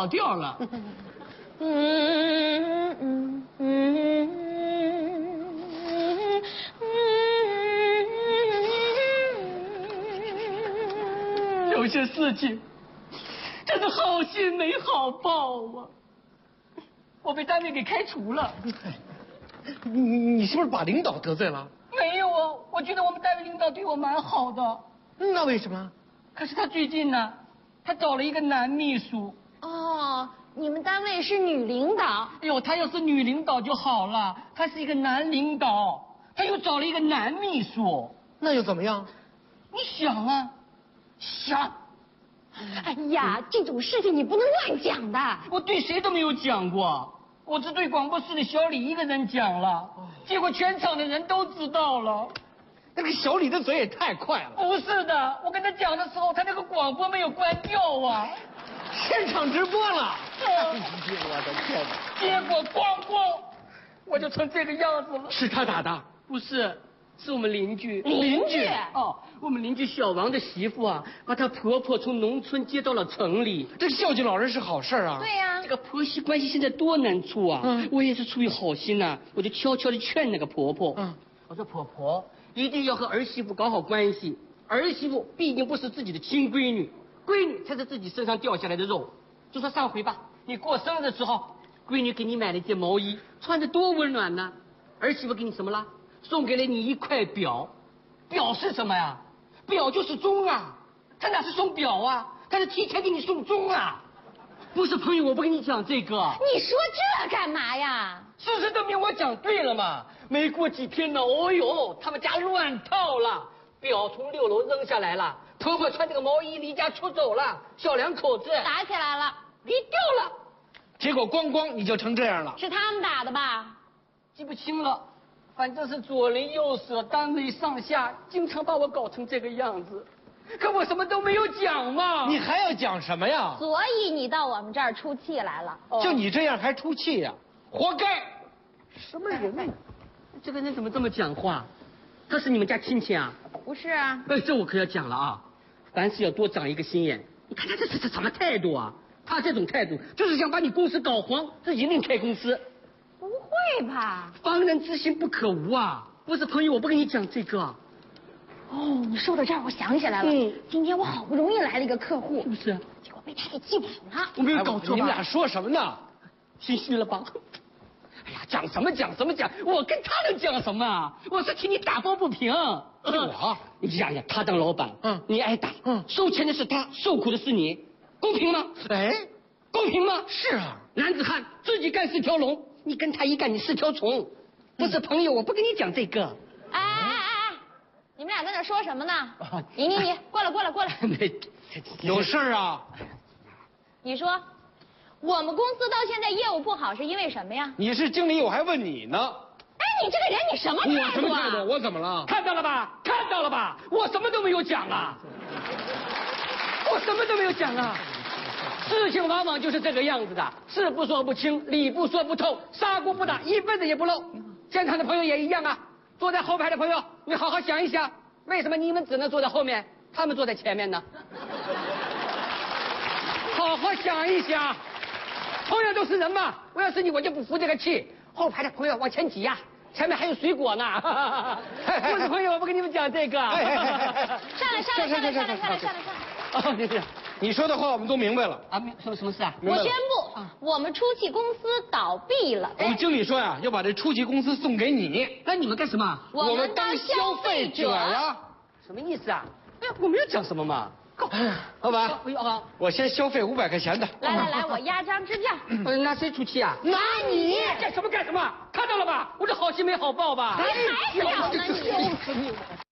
跑调了。有些事情真的好心没好报啊！我被单位给开除了。 你是不是把领导得罪了？ 没有啊，我觉得我们单位领导对我蛮好的。 那为什么？ 可是他最近呢，他找了一个男秘书。 哦，你们单位是女领导？ 哎呦，他要是女领导就好了，他是一个男领导，他又找了一个男秘书。 那又怎么样？ 你想啊，想。 哎呀，这种事情你不能乱讲的。 我对谁都没有讲过，我只对广播室的小李一个人讲了，结果全场的人都知道了。 那个小李的嘴也太快了。 不是的，我跟他讲的时候，他那个广播没有关掉啊。 现场直播了。 我的天哪！结果咣，我就成这个样子了。 是他打的？ 不是，是我们邻居。 邻居？ 哦，我们邻居小王的媳妇啊，把她婆婆从农村接到了城里。 这孝敬老人是好事啊。 对呀。 这个婆媳关系现在多难处啊！我也是出于好心呐，我就悄悄地劝那个婆婆。我说婆婆一定要和儿媳妇搞好关系，儿媳妇毕竟不是自己的亲闺女，闺女才是自己身上掉下来的肉。就说上回吧，你过生日的时候，闺女给你买了一件毛衣，穿着多温暖呢。儿媳妇给你什么了？送给了你一块表。表是什么呀？表就是钟啊，他哪是送表啊？他是提前给你送钟啊。不是朋友，我不跟你讲这个。 你说这干嘛呀？ 事实证明我讲对了嘛。没过几天呢，哦呦，他们家乱套了，表从6楼扔下来了，婆婆穿这个毛衣离家出走了，小两口子打起来了， 离掉了。 结果咣你就成这样了。 是他们打的吧？ 记不清了，反正是左邻右舍、单位上下经常把我搞成这个样子。可我什么都没有讲嘛。 你还要讲什么呀？ 所以你到我们这儿出气来了。 就你这样还出气呀？活该！ 什么人呢？这个人怎么这么讲话？他是你们家亲戚啊？ 不是啊。 这我可要讲了啊！凡事要多长一个心眼。你看他这是什么态度啊？他这种态度就是想把你公司搞黄，自己另开公司。 不会吧？ 防人之心不可无啊！不是朋友，我不跟你讲这个。 哦，你说到这儿，我想起来了。今天我好不容易来了一个客户， 是不是？ 结果被他给记跑了。 我没有搞错吧？ 你们俩说什么呢？ 心虚了吧？哎呀，讲什么讲？我跟他能讲什么啊？我是替你打抱不平。 我？ 你想想，他当老板，你挨打，收钱的是他，受苦的是你，公平吗？ 哎， 公平吗？ 是啊， 男子汉自己干4条龙，你跟他一干，你4条虫。不是朋友，我不跟你讲这个。 哎，你们俩在那说什么呢？你，过来。 有事啊？ 你说，我们公司到现在业务不好是因为什么呀？ 你是经理，我还问你呢。 哎，你这个人你什么态度啊？ 我什么态度？我怎么了？ 看到了吧？我什么都没有讲啊！事情往往就是这个样子的，事不说不清，理不说不透，砂锅不打一分子也不漏。现场的朋友也一样啊，坐在后排的朋友，你好好想一想，为什么你们只能坐在后面，他们坐在前面呢？好好想一想，朋友都是人嘛，我要是你，我就不服这个气。后排的朋友往前挤呀，前面还有水果呢。不是朋友，我不跟你们讲这个。 上来。 哦，对。 你说的话我们都明白了啊，什么事啊？ 我宣布，我们出气公司倒闭了。 我们经理说呀，要把这出气公司送给你。 那你们干什么？ 我们当消费者呀。 什么意思啊？哎呀，我没有讲什么嘛。 老板，我先消费500块钱的。 来，我压张支票。 拿谁出气啊？ 拿你！ 干什么？看到了吧？我这好心没好报吧？ 还小呢你。